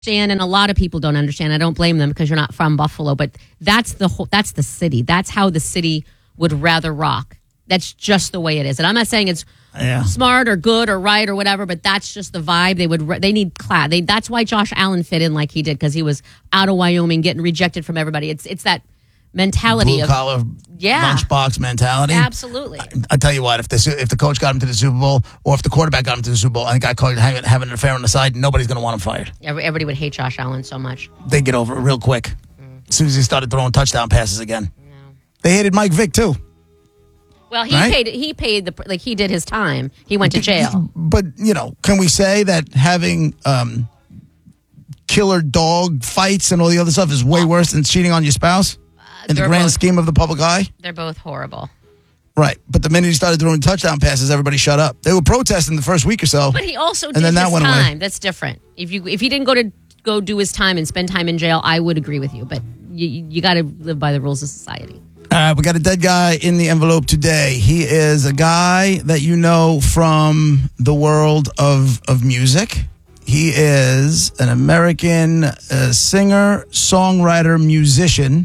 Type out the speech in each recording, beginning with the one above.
And a lot of people don't understand. I don't blame them because you're not from Buffalo, but that's the city. That's how the city would rather rock. That's just the way it is. And I'm not saying it's smart or good or right or whatever, but that's just the vibe. They need class. That's why Josh Allen fit in like he did, because he was out of Wyoming getting rejected from everybody. It's that mentality blue collar lunchbox mentality. Absolutely. I tell you what, if the coach got him to the Super Bowl, or if the quarterback got him to the Super Bowl, and the guy called having an affair on the side, nobody's going to want him fired. Everybody would hate Josh Allen so much. They get over it real quick as soon as he started throwing touchdown passes again. No. They hated Mike Vick too. Well, he paid he did his time. He went to jail. But, can we say that having killer dog fights and all the other stuff is way worse than cheating on your spouse in the grand scheme of the public eye? They're both horrible. Right. But the minute he started throwing touchdown passes, everybody shut up. They were protesting the first week or so. But he also did his time. Away. That's different. If he didn't go do his time and spend time in jail, I would agree with you. But you got to live by the rules of society. We got a dead guy in the envelope today. He is a guy that you know from the world of music. He is an American singer, songwriter, musician,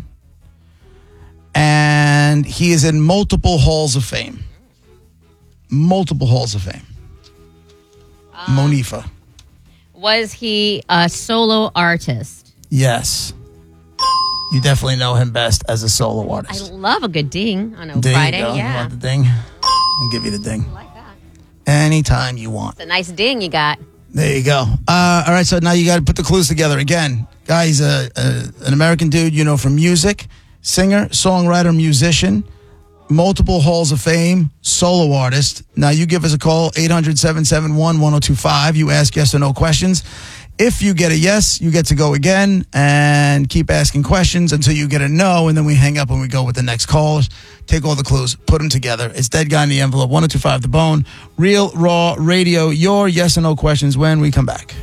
and he is in multiple halls of fame. Multiple halls of fame. Monifa. Was he a solo artist? Yes. You definitely know him best as a solo artist. I love a good ding on a there Friday. You go. Yeah. You want the ding? I'll give you the ding. I like that. Anytime you want. It's a nice ding you got. There you go. All right, so now you got to put the clues together again. Guy's an American dude you know from music, singer, songwriter, musician, multiple halls of fame, solo artist. Now you give us a call, 800-771-1025. You ask yes or no questions. If you get a yes, you get to go again and keep asking questions until you get a no, and then we hang up and we go with the next callers. Take all the clues, put them together. It's Dead Guy in the Envelope, 1025 The Bone, Real Raw Radio. Your yes or no questions when we come back.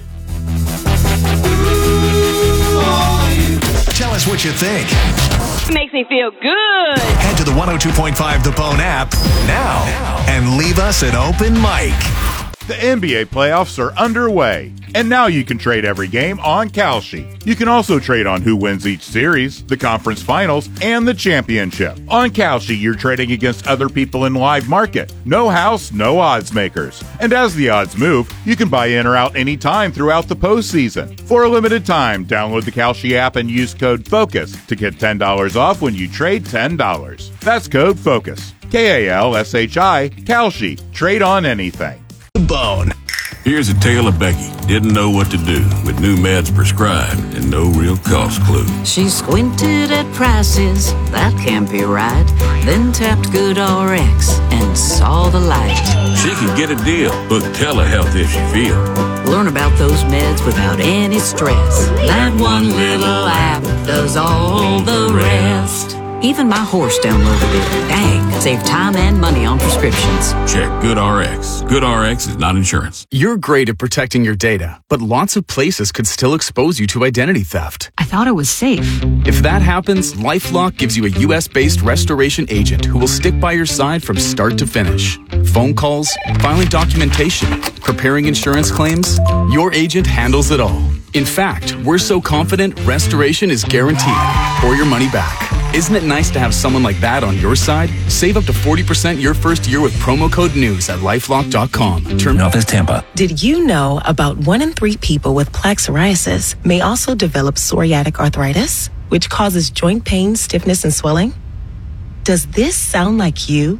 Tell us what you think. It makes me feel good. Head to the 102.5 The Bone app now and leave us an open mic. The NBA playoffs are underway, and now you can trade every game on Kalshi. You can also trade on who wins each series, the conference finals, and the championship. On Kalshi, you're trading against other people in live market. No house, no odds makers. And as the odds move, you can buy in or out anytime throughout the postseason. For a limited time, download the Kalshi app and use code FOCUS to get $10 off when you trade $10. That's code FOCUS. Kalshi, Kalshi. Trade on anything. Bone. Here's a tale of Becky. Didn't know what to do with new meds prescribed and no real cost clue. She squinted at prices, that can't be right. Then tapped GoodRx and saw the light. She could get a deal, book telehealth if she feel. Learn about those meds without any stress. That one little app does all the rest. Even my horse downloaded it. Dang, save time and money on prescriptions. Check GoodRx. GoodRx is not insurance. You're great at protecting your data, but lots of places could still expose you to identity theft. I thought it was safe. If that happens, LifeLock gives you a U.S.-based restoration agent who will stick by your side from start to finish. Phone calls, filing documentation, preparing insurance claims, your agent handles it all. In fact, we're so confident restoration is guaranteed or your money back. Isn't it nice to have someone like that on your side? Save up to 40% your first year with promo code NEWS at LifeLock.com. Term Office Tampa. Did you know about 1 in 3 people with plaque psoriasis may also develop psoriatic arthritis, which causes joint pain, stiffness, and swelling? Does this sound like you?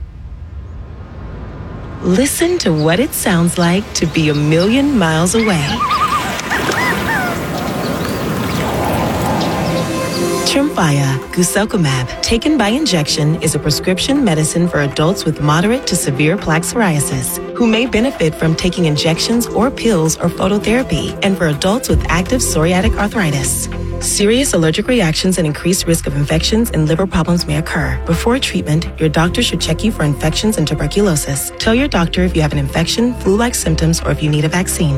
Listen to what it sounds like to be a million miles away. Tremfya guselkumab, taken by injection, is a prescription medicine for adults with moderate to severe plaque psoriasis who may benefit from taking injections or pills or phototherapy, and for adults with active psoriatic arthritis. Serious allergic reactions and increased risk of infections and liver problems may occur. Before treatment, your doctor should check you for infections and tuberculosis. Tell your doctor if you have an infection, flu-like symptoms, or if you need a vaccine.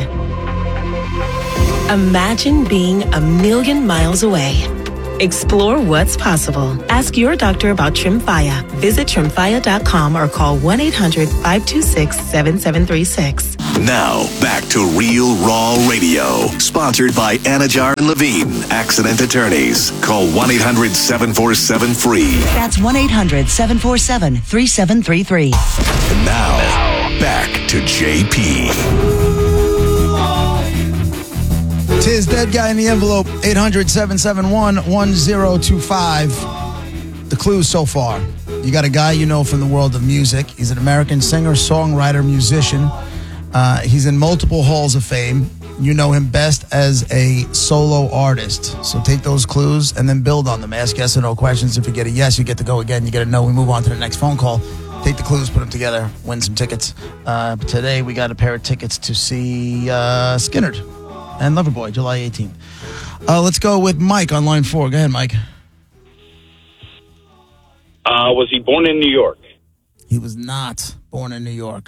Imagine being a million miles away. Explore what's possible. Ask your doctor about Tremfya. Visit Tremfya.com or call 1-800-526-7736. Now, back to Real Raw Radio. Sponsored by Anajar and Levine, Accident Attorneys. Call 1-800-747-FREE. That's 1-800-747-3733. And now, back to JP. Tis Dead Guy in the Envelope, 800-771-1025. The clues so far. You got a guy you know from the world of music. He's an American singer, songwriter, musician. He's in multiple halls of fame. You know him best as a solo artist. So take those clues and then build on them. Ask yes or no questions. If you get a yes, you get to go again. You get a no, we move on to the next phone call. Take the clues, put them together, win some tickets. Today we got a pair of tickets to see Skynyrd and Loverboy, July 18th. Let's go with Mike on line 4. Go ahead, Mike. Was he born in New York? He was not born in New York.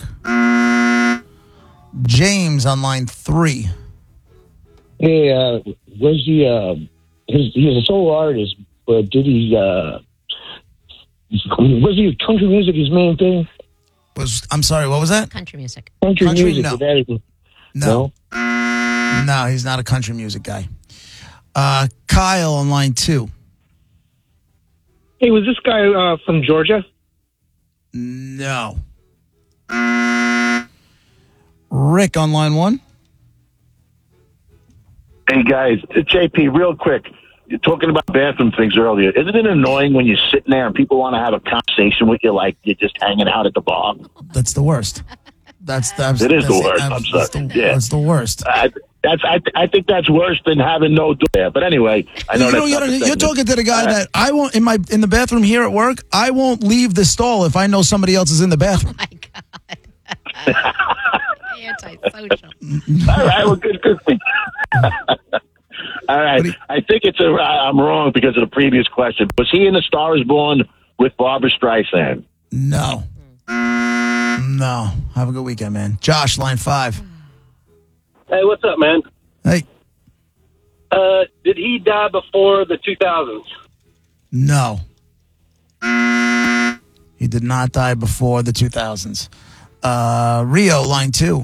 James on line 3. Hey, was he? He was a solo artist, but did he? Was he country music his main thing? I'm sorry. What was that? Country music. Country music. No. No, he's not a country music guy. Kyle on line 2. Hey, was this guy from Georgia? No. Rick on line 1. Hey, guys. JP, real quick. You're talking about bathroom things earlier. Isn't it annoying when you're sitting there and people want to have a conversation with you like you're just hanging out at the bar? That's the worst. It is the worst. I'm sorry. That's the worst. I think that's worse than having no door there. But anyway, I know you're talking to the guy that I won't in the bathroom here at work. I won't leave the stall if I know somebody else is in the bathroom. Oh my God. Antisocial. All right, well, good thing. All right, I think I'm wrong because of the previous question. Was he in The Star Is Born with Barbara Streisand? No. No. Have a good weekend, man. Josh, line 5. Hey, what's up, man? Hey. Did he die before the 2000s? No. He did not die before the 2000s. Rio, line 2.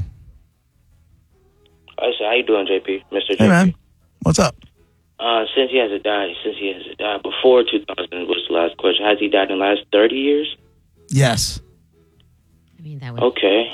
I said, how you doing, JP? Mr. JP. Hey, man. What's up? Since he hasn't died before 2000 was the last question. Has he died in the last 30 years? Yes. I mean, that would... Okay.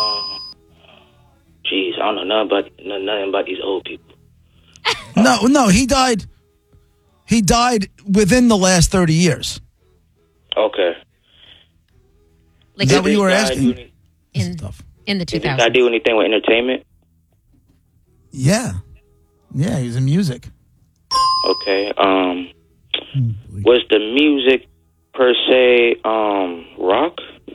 Jeez, I don't know nothing about these old people. No, he died. He died within the last 30 years. Okay. Like, is that what you were asking? In the 2000s. Did this guy do anything with entertainment? Yeah. Yeah, he's in music. Okay. Was the music per se rock?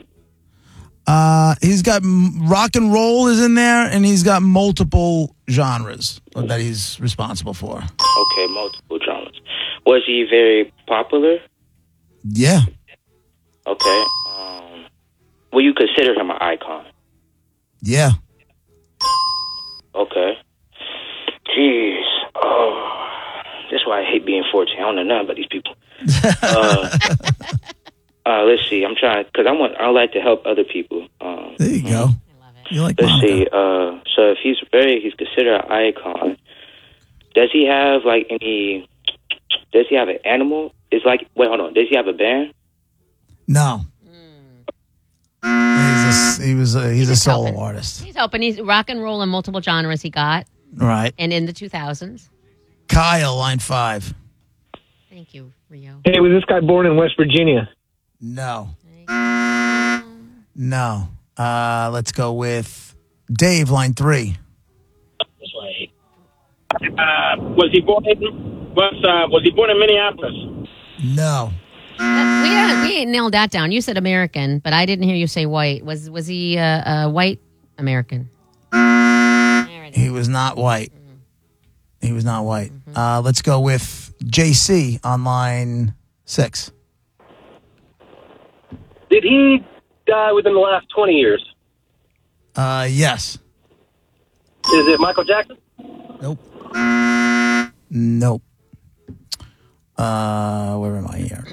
He's got rock and roll is in there, and he's got multiple genres that he's responsible for. Okay, multiple genres. Was he very popular? Yeah. Okay. Will you consider him an icon? Yeah. Okay. Jeez. Oh, that's why I hate being 14. I don't know nothing about these people. Let's see. I'm trying because I like to help other people. There you go. You like let's see. So if he's considered an icon, does he have like any? Does he have an animal? It's like wait, hold on. Does he have a band? No. He's a solo artist. He's helping. He's rock and roll in multiple genres. He got right, and in the 2000s. Kyle, line 5. Thank you, Rio. Hey, was this guy born in West Virginia? No. No. Let's go with Dave, line 3. Was he born in Minneapolis? No. We ain't nailed that down. You said American, but I didn't hear you say white. Was he a white American? He was not white. He was not white. Let's go with JC on line 6. Did he die within the last 20 years? Yes. Is it Michael Jackson? Nope. Nope. Where am I here?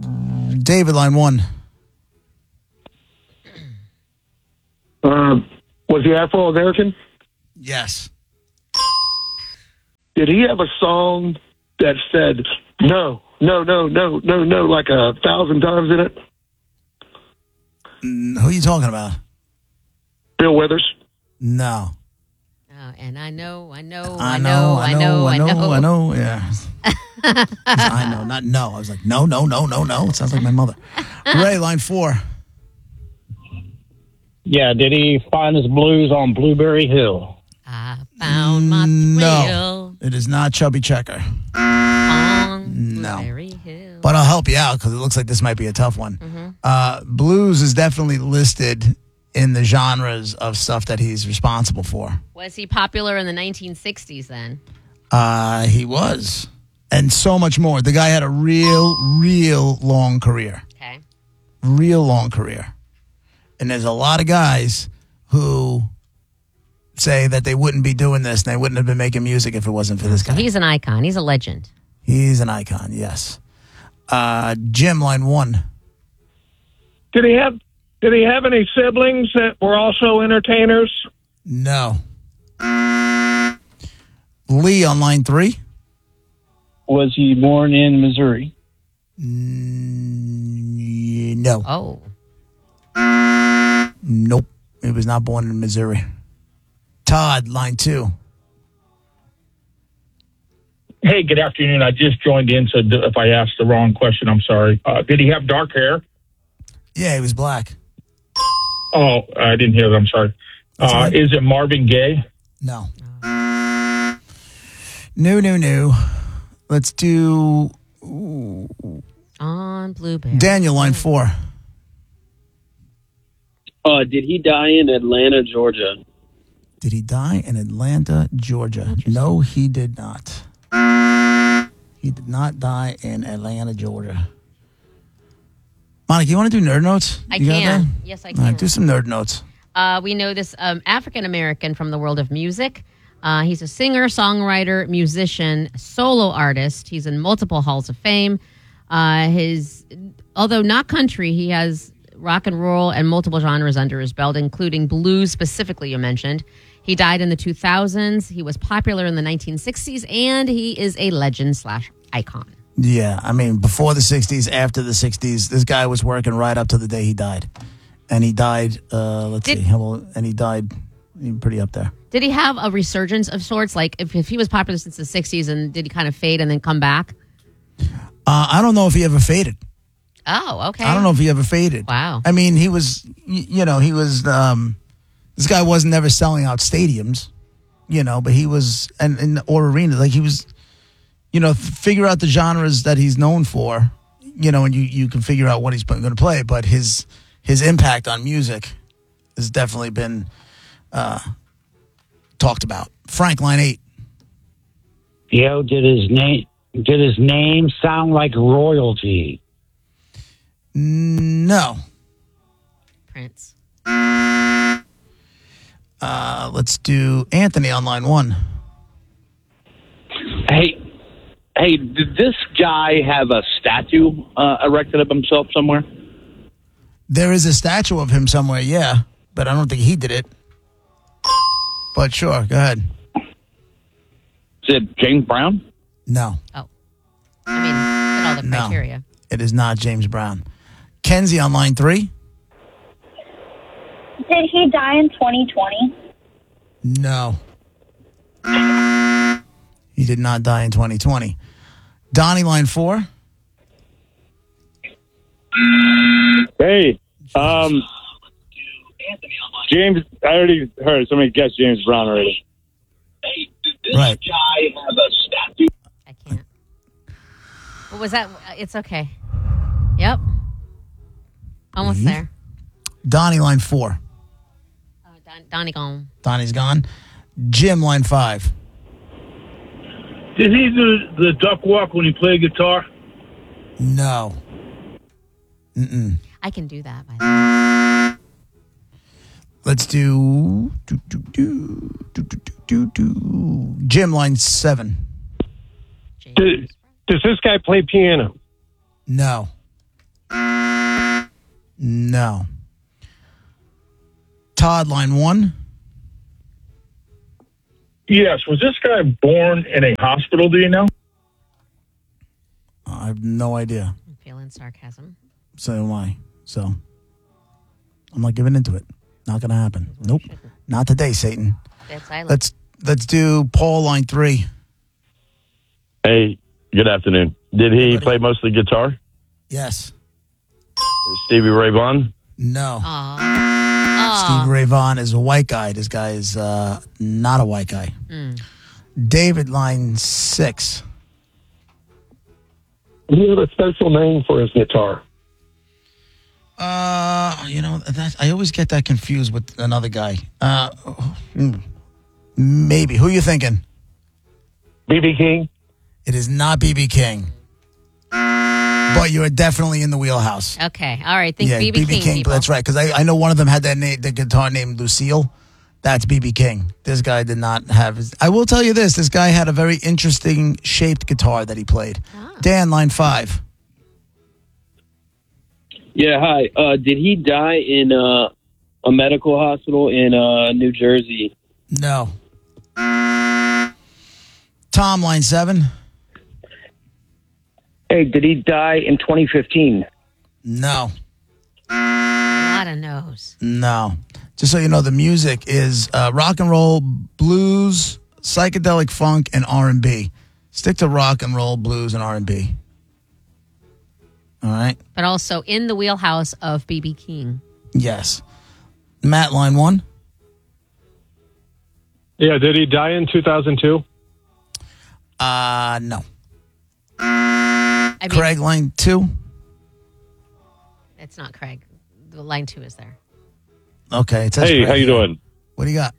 David, line 1. Was he Afro-American? Yes. Did he have a song that said, no, no, no, no, no, no, like 1,000 times in it? Who are you talking about? Bill Withers? No. Oh, and I know, yeah. I know, not no. I was like, no. It sounds like my mother. Ray, line 4. Yeah, did he find his blues on Blueberry Hill? I found my thrill. No, it is not Chubby Checker. On Blueberry Hill. But I'll help you out because it looks like this might be a tough one. Mm-hmm. Blues is definitely listed in the genres of stuff that he's responsible for. Was he popular in the 1960s then? He was. And so much more. The guy had a real long career. Okay. Real long career. And there's a lot of guys who say that they wouldn't be doing this and they wouldn't have been making music if it wasn't for this guy. He's an icon. He's a legend. He's an icon, yes. Jim, line 1. Did he have any siblings that were also entertainers? No. Lee on line 3. Was he born in Missouri? No. Oh. Nope. He was not born in Missouri. Todd, line 2. Hey, good afternoon. I just joined in, so if I asked the wrong question, I'm sorry. Did he have dark hair? Yeah, he was black. Oh, I didn't hear that. I'm sorry. Is it Marvin Gaye? No. No. Let's do... On Blueberry. Daniel, line 4. Did he die in Atlanta, Georgia? Did he die in Atlanta, Georgia? No, he did not. He did not die in Atlanta, Georgia. Monica, you want to do nerd notes? I You got can. that? Yes, I All right, can. do some nerd notes. We know this African-American from the world of music. He's a singer, songwriter, musician, solo artist. He's in multiple halls of fame. Although not country, he has rock and roll and multiple genres under his belt, including blues specifically, you mentioned. He died in the 2000s. He was popular in the 1960s, and he is a legend/icon. Yeah, I mean, before the 60s, after the 60s, this guy was working right up to the day he died. And he died, he died pretty up there. Did he have a resurgence of sorts? Like, if he was popular since the 60s, and did he kind of fade and then come back? I don't know if he ever faded. Oh, okay. I don't know if he ever faded. Wow. I mean, he was, this guy wasn't never selling out stadiums, but he was, or arenas, like he was, figure out the genres that he's known for, and you can figure out what he's going to play, but his impact on music has definitely been talked about. Frank, line 8. Yo, did his name sound like royalty? No. Prince. Let's do Anthony on line 1. Hey, did this guy have a statue erected of himself somewhere? There is a statue of him somewhere, yeah, but I don't think he did it. But sure, go ahead. Is it James Brown? No. Oh. I mean, fit all the criteria. It is not James Brown. Kenzie on line 3. Did he die in 2020? No. He did not die in 2020. Donnie, line 4. Hey, James, I already heard somebody guess James Brown already. Hey, did this Right. guy have a statue? I can't. What was that? It's okay. Yep. Almost there. Donnie, line 4. Donnie gone. Donnie's gone. Jim, line 5. Did he do the duck walk when he played guitar? No. Mm-mm. I can do that. By the way. Let's do Jim, line 7. Does this guy play piano? No. No. Todd, line 1. Yes. Was this guy born in a hospital? Do you know? I have no idea. I'm feeling sarcasm. So am I. So I'm not giving into it. Not going to happen. Nope. Not today, Satan. That's silent. Let's do Paul, line 3. Hey, good afternoon. Did he play mostly guitar? Yes. Stevie Ray Vaughan? No. Stevie Ray Vaughan is a white guy. This guy is not a white guy. David, line 6. He had a special name for his guitar. I always get that confused with another guy. Maybe. Who are you thinking? B.B. King? It is not B.B. King. But you are definitely in the wheelhouse. Okay. All right. Think B.B. King. People. That's right. Because I know one of them had that the guitar named Lucille. That's B.B. King. This guy did not have his... I will tell you this. This guy had a very interesting shaped guitar that he played. Dan, line 5. Yeah, hi. Did he die in a medical hospital in New Jersey? No. Tom, line 7. Hey, did he die in 2015? No. A lot of no's. No. Just so you know, the music is rock and roll, blues, psychedelic funk, and R&B. Stick to rock and roll, blues, and R&B. All right? But also in the wheelhouse of B.B. King. Yes. Matt, line 1. Yeah, did he die in 2002? No. Craig, line 2. It's not Craig. The line 2 is there. Okay. It says Hey, Craig. how you doing? What do you got?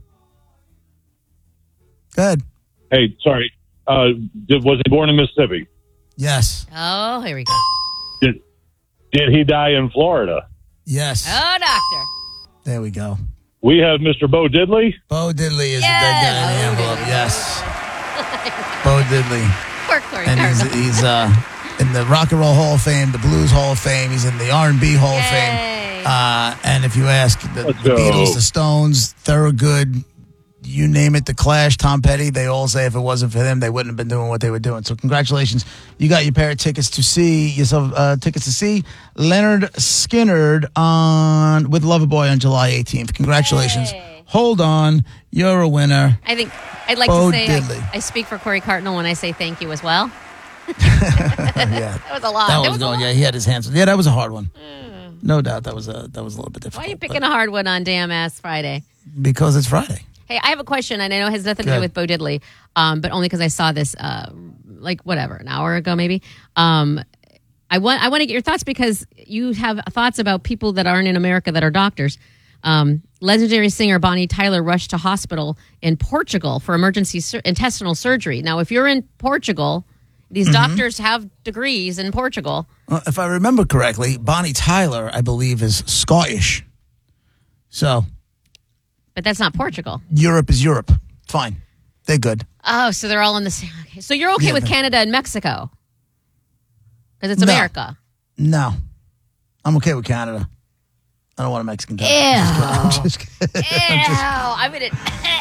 Go ahead. Hey, sorry. Was he born in Mississippi? Yes. Oh, here we go. Did he die in Florida? Yes. Oh, doctor. There we go. We have Mr. Bo Diddley. Bo Diddley is the dead guy in the envelope. Yes. Bo Diddley. Poor Corey And Cardinal. he's in the Rock and Roll Hall of Fame, the Blues Hall of Fame. He's in the R&B Hall of Fame. And if you ask the Beatles, the Stones, Thorogood, you name it, the Clash, Tom Petty, they all say if it wasn't for them, they wouldn't have been doing what they were doing. So congratulations. You got your pair of tickets to see Leonard Skinner with Loverboy on July 18th. Congratulations. Yay. Hold on. You're a winner. I think I'd like Bo to say Diddley. I speak for Corey Cardinal when I say thank you as well. Yeah. That was a lot. That was going. Yeah, he had his hands. Yeah, that was a hard one. No doubt. That was a little bit difficult. Why are you picking a hard one on damn ass Friday? Because it's Friday. Hey, I have a question, and I know it has nothing to do with Bo Diddley, but only because I saw this, an hour ago, maybe. I want to get your thoughts because you have thoughts about people that aren't in America that are doctors. Legendary singer Bonnie Tyler rushed to hospital in Portugal for emergency intestinal surgery. Now, if you're in Portugal, these doctors have degrees in Portugal. Well, if I remember correctly, Bonnie Tyler, I believe, is Scottish. So... But that's not Portugal. Europe is Europe. Fine. They're good. Oh, so they're all in the same... Okay. So you're okay with Canada and Mexico? Because it's America. No. I'm okay with Canada. I don't want a Mexican dog. I'm just kidding. I'm in it.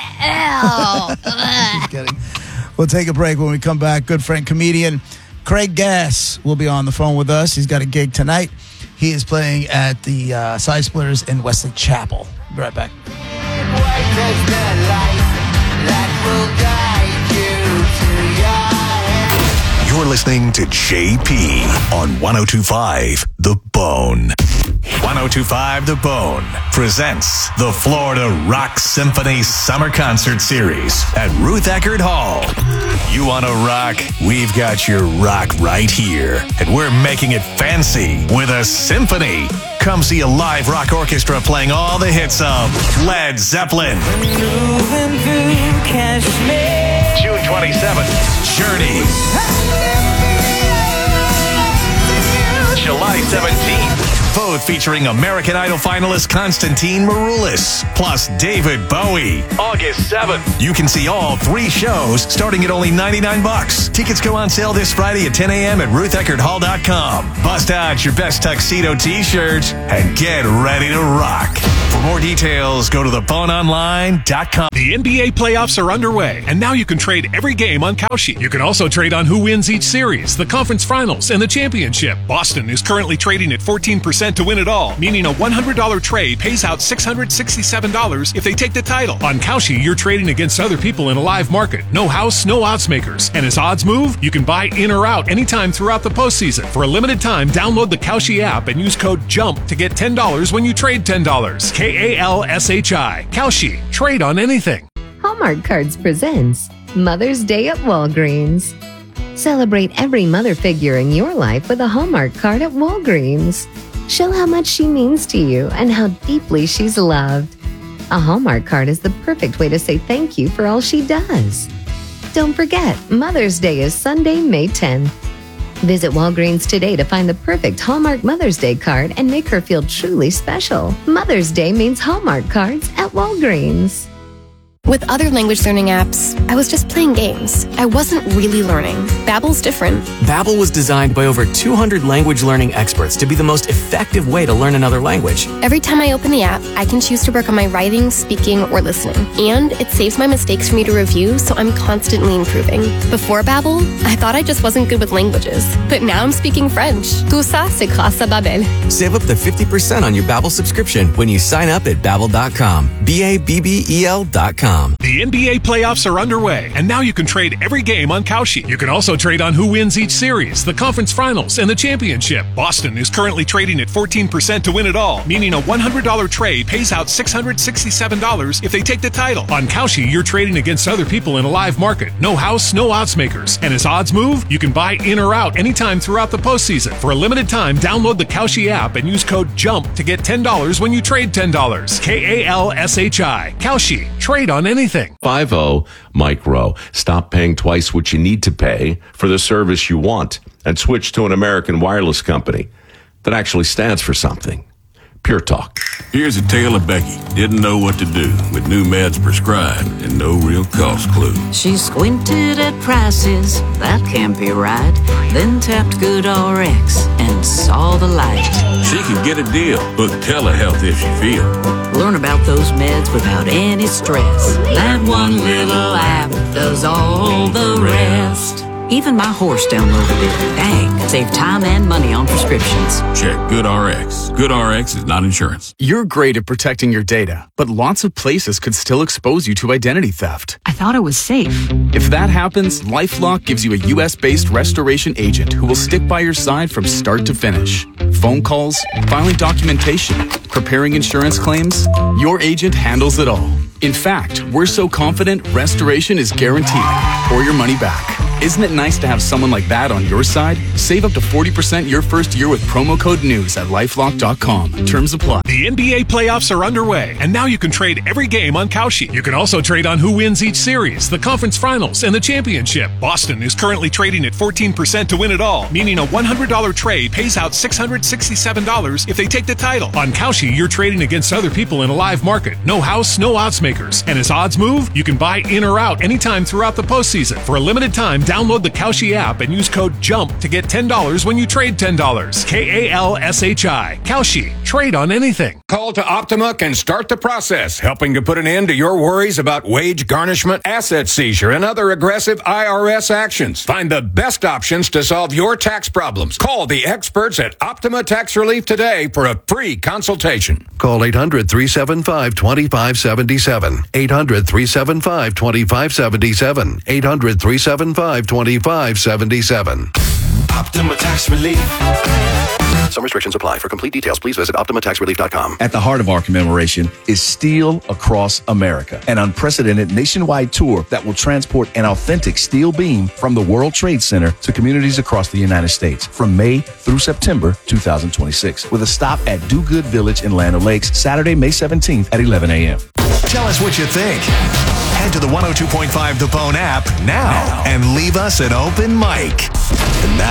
Just kidding. We'll take a break. When we come back, good friend, comedian Craig Gass will be on the phone with us. He's got a gig tonight. He is playing at the Side Splitters in Wesley Chapel. Be right back. You're listening to JP on 102.5 The Bone. 102.5 The Bone presents the Florida Rock Symphony Summer Concert Series at Ruth Eckerd Hall. You want to rock? We've got your rock right here. And we're making it fancy with a symphony. Come see a live rock orchestra playing all the hits of Led Zeppelin. June 27th, Journey. July 17th, both featuring American Idol finalist Constantine Maroulis, plus David Bowie. August 7th, you can see all 3 shows starting at only $99. Tickets go on sale this Friday at 10 a.m. at rutheckerdhall.com. Bust out your best tuxedo t-shirts and get ready to rock. For more details, go to theboneonline.com. The NBA playoffs are underway, and now you can trade every game on Kalshi. You can also trade on who wins each series, the conference finals, and the championship. Boston is currently trading at 14% to win it all, meaning a $100 trade pays out $667 if they take the title. On Kalshi, you're trading against other people in a live market. No house, no odds makers. And as odds move, you can buy in or out anytime throughout the postseason. For a limited time, download the Kalshi app and use code JUMP to get $10 when you trade $10. KALSHI. Kalshi. Trade on anything. Hallmark Cards presents Mother's Day at Walgreens. Celebrate every mother figure in your life with a Hallmark card at Walgreens. Show how much she means to you and how deeply she's loved. A Hallmark card is the perfect way to say thank you for all she does. Don't forget, Mother's Day is Sunday, May 10th. Visit Walgreens today to find the perfect Hallmark Mother's Day card and make her feel truly special. Mother's Day means Hallmark cards at Walgreens. With other language learning apps, I was just playing games. I wasn't really learning. Babbel's different. Babbel was designed by over 200 language learning experts to be the most effective way to learn another language. Every time I open the app, I can choose to work on my writing, speaking, or listening. And it saves my mistakes for me to review, so I'm constantly improving. Before Babbel, I thought I just wasn't good with languages. But now I'm speaking French. Tout ça, c'est grâce à Babbel. Save up to 50% on your Babbel subscription when you sign up at Babbel.com. Babbel.com. The NBA playoffs are underway, and now you can trade every game on Kalshi. You can also trade on who wins each series, the conference finals, and the championship. Boston is currently trading at 14% to win it all, meaning a $100 trade pays out $667 if they take the title. On Kalshi, you're trading against other people in a live market. No house, no odds makers. And as odds move, you can buy in or out anytime throughout the postseason. For a limited time, download the Kalshi app and use code JUMP to get $10 when you trade $10. KALSHI. Kalshi. Trade on anything. 50 Micro. Stop paying twice what you need to pay for the service you want and switch to an American wireless company that actually stands for something. Pure Talk. Here's a tale of Becky. Didn't know what to do with new meds prescribed and no real cost clue. She squinted at prices, that can't be right. Then tapped GoodRx and saw the light. She can get a deal, book telehealth if she feels. Learn about those meds without any stress. That one little app does all the rest. Even my horse downloaded it. Dang, save time and money on prescriptions. Check GoodRx. GoodRx is not insurance. You're great at protecting your data, but lots of places could still expose you to identity theft. I thought it was safe. If that happens, LifeLock gives you a U.S.-based restoration agent who will stick by your side from start to finish. Phone calls, filing documentation, preparing insurance claims, your agent handles it all. In fact, we're so confident restoration is guaranteed or your money back. Isn't it nice to have someone like that on your side? Save up to 40% your first year with promo code NEWS at LifeLock.com. Terms apply. The NBA playoffs are underway, and now you can trade every game on Kalshi. You can also trade on who wins each series, the conference finals, and the championship. Boston is currently trading at 14% to win it all, meaning a $100 trade pays out $667 if they take the title. On Kalshi, you're trading against other people in a live market. No house, no odds makers. And as odds move, you can buy in or out anytime throughout the postseason. For a limited time, download the Kalshi app and use code JUMP to get $10 when you trade $10. KALSHI. Kalshi. Trade on anything. Call to Optima can start the process, helping to put an end to your worries about wage garnishment, asset seizure, and other aggressive IRS actions. Find the best options to solve your tax problems. Call the experts at Optima Tax Relief today for a free consultation. Call 800-375-2577. 800-375-2577. 800-375-2577. Optima Tax Relief. Some restrictions apply. For complete details, please visit OptimaTaxRelief.com. At the heart of our commemoration is Steel Across America, an unprecedented nationwide tour that will transport an authentic steel beam from the World Trade Center to communities across the United States from May through September 2026, with a stop at Do Good Village in Land O'Lakes, Saturday, May 17th at 11 a.m. Tell us what you think. Head to the 102.5 The Bone app now and leave us an open mic.